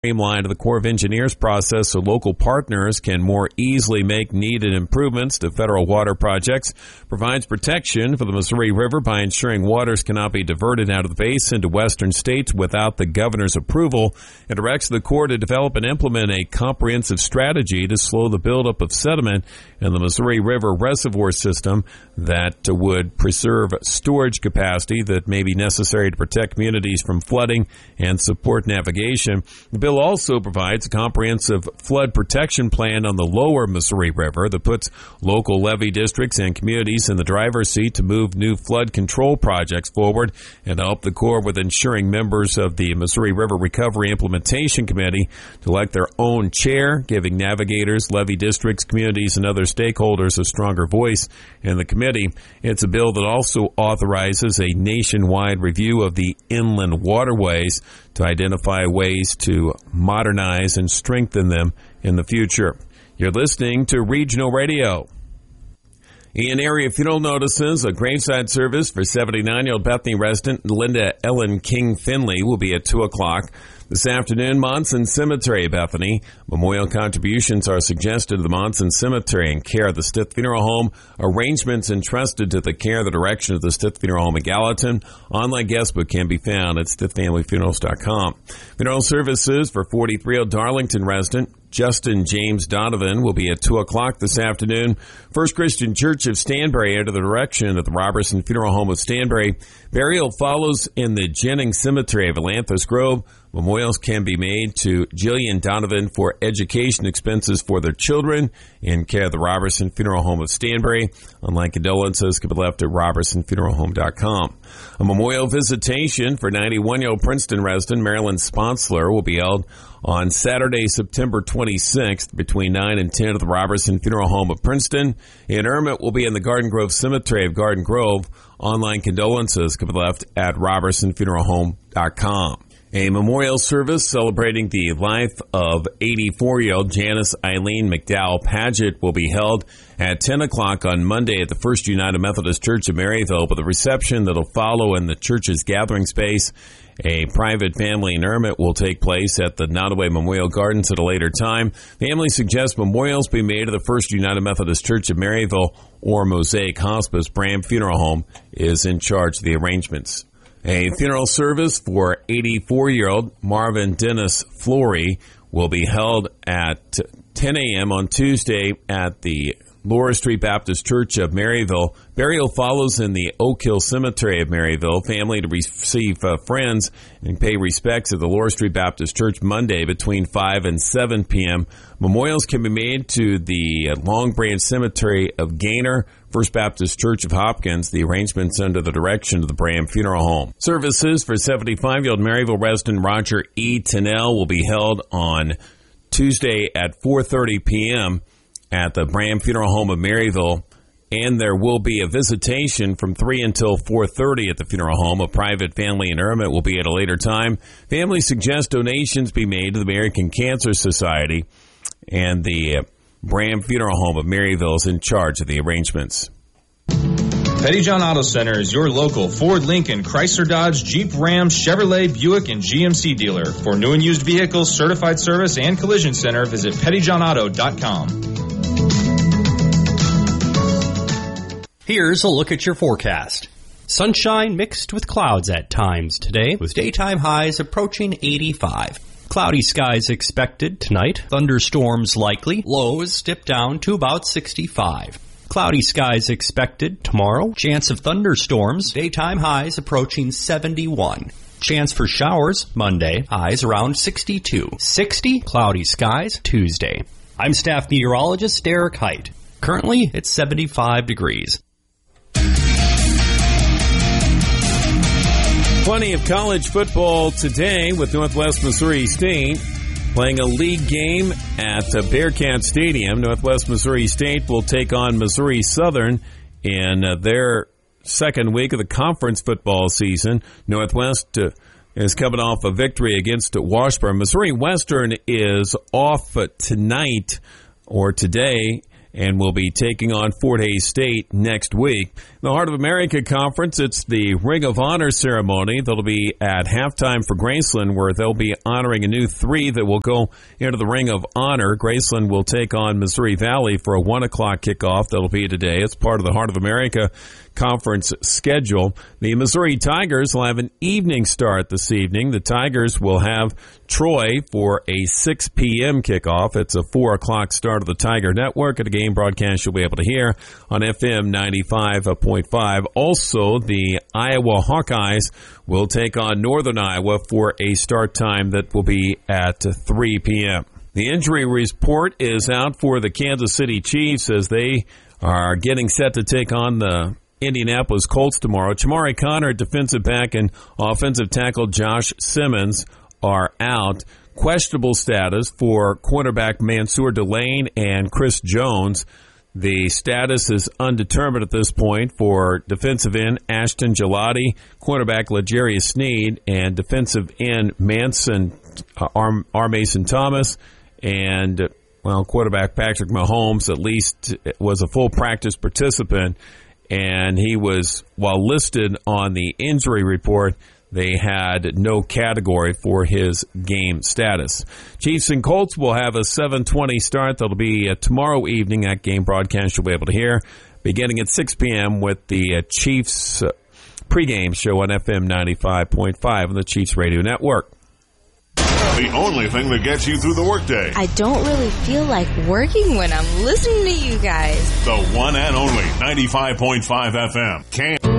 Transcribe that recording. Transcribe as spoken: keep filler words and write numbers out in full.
streamline the Corps of Engineers process so local partners can more easily make needed improvements to federal water projects, provides protection for the Missouri River by ensuring waters cannot be diverted out of the basin to western states without the governor's approval, and directs the Corps to develop and implement a comprehensive strategy to slow the buildup of sediment in the Missouri River reservoir system that would preserve storage capacity that may be necessary to protect communities from flooding and support navigation. The bill also provides a comprehensive flood protection plan on the lower Missouri River that puts local levee districts and communities in the driver's seat to move new flood control projects forward and help the Corps with ensuring members of the Missouri River Recovery Implementation Committee to elect their own chair, giving navigators, levee districts, communities, and other stakeholders a stronger voice in the committee. It's a bill that also authorizes a nationwide review of the inland waterways to identify ways to modernize and strengthen them in the future. You're listening to Regional Radio. In area funeral notices, a graveside service for seventy-nine-year-old Bethany resident Linda Ellen King Finley will be at two o'clock. This afternoon, Monson Cemetery, Bethany. Memorial contributions are suggested to the Monson Cemetery in care of the Stith Funeral Home. Arrangements entrusted to the care of the direction of the Stith Funeral Home in Gallatin. Online guest book can be found at stith family funerals dot com. Funeral services for forty-three-year-old Darlington resident Justin James Donovan will be at two o'clock this afternoon. First Christian Church of Stanbury under the direction of the Robertson Funeral Home of Stanbury. Burial follows in the Jennings Cemetery of Atlantis Grove. Memorials can be made to Jillian Donovan for education expenses for their children in care of the Robertson Funeral Home of Stanbury. Online condolences can be left at robertson funeral home dot com. A memorial visitation for ninety-one-year-old Princeton resident Marilyn Sponsler will be held on Saturday, September twenty-sixth between nine and ten at the Robertson Funeral Home of Princeton. In Ermit will be in the Garden Grove Cemetery of Garden Grove. Online condolences can be left at robertson funeral home dot com. A memorial service celebrating the life of eighty-four-year-old Janice Eileen McDowell Paget will be held at ten o'clock on Monday at the First United Methodist Church of Maryville, with a reception that will follow in the church's gathering space. A private family interment will take place at the Nottoway Memorial Gardens at a later time. Families suggest memorials be made to the First United Methodist Church of Maryville or Mosaic Hospice. Bram Funeral Home is in charge of the arrangements. A funeral service for eighty-four-year-old Marvin Dennis Flory will be held at ten a.m. on Tuesday at the Laura Street Baptist Church of Maryville. Burial follows in the Oak Hill Cemetery of Maryville. Family to receive uh, friends and pay respects at the Laura Street Baptist Church Monday between five and seven p.m. Memorials can be made to the Long Branch Cemetery of Gaynor, First Baptist Church of Hopkins. The arrangements under the direction of the Bram Funeral Home. Services for seventy-five-year-old Maryville resident Roger E. Tennell will be held on Tuesday at four thirty p.m. at the Bram Funeral Home of Maryville, and there will be a visitation from three until four thirty at the funeral home. A private family interment will be at a later time. Families suggest donations be made to the American Cancer Society, and the Bram Funeral Home of Maryville is in charge of the arrangements. Pettyjohn Auto Center is your local Ford, Lincoln, Chrysler, Dodge, Jeep, Ram, Chevrolet, Buick, and G M C dealer. For new and used vehicles, certified service, and collision center, visit pettyjohn auto dot com. Here's a look at your forecast. Sunshine mixed with clouds at times today, with daytime highs approaching eighty-five. Cloudy skies expected tonight. Thunderstorms likely. Lows dip down to about sixty-five. Cloudy skies expected tomorrow. Chance of thunderstorms. Daytime highs approaching seventy-one. Chance for showers Monday. Highs around sixty-two. sixty. Cloudy skies Tuesday. I'm staff meteorologist Derek Height. Currently, it's seventy-five degrees. Plenty of college football today with Northwest Missouri State playing a league game at Bearcat Stadium. Northwest Missouri State will take on Missouri Southern in their second week of the conference football season. Northwest uh, is coming off a victory against Washburn. Missouri Western is off tonight or today and will be taking on Fort Hays State next week. The Heart of America Conference, it's the Ring of Honor ceremony that'll be at halftime for Graceland, where they'll be honoring a new three that will go into the Ring of Honor. Graceland will take on Missouri Valley for a one o'clock kickoff. That'll be today. It's part of the Heart of America Conference schedule. The Missouri Tigers will have an evening start this evening. The Tigers will have Troy for a six p.m. kickoff. It's a four o'clock start of the Tiger Network, at a game broadcast you'll be able to hear on F M ninety-five point five. Also, the Iowa Hawkeyes will take on Northern Iowa for a start time that will be at three p.m. The injury report is out for the Kansas City Chiefs as they are getting set to take on the Indianapolis Colts tomorrow. Chamari Connor, defensive back, and offensive tackle Josh Simmons are out. Questionable status for quarterback Mansour Delane and Chris Jones. The status is undetermined at this point for defensive end Ashton Gelati, quarterback L'Jarius Sneed, and defensive end Manson uh, R. R. Mason Thomas, and well, quarterback Patrick Mahomes at least was a full practice participant. And he was, while listed on the injury report, they had no category for his game status. Chiefs and Colts will have a seven twenty start. That'll be uh, tomorrow evening. That game broadcast you'll be able to hear beginning at six p.m. with the uh, Chiefs uh, pregame show on F M ninety-five point five on the Chiefs Radio Network. The only thing that gets you through the workday. I don't really feel like working when I'm listening to you guys. The one and only ninety-five point five F M. Can-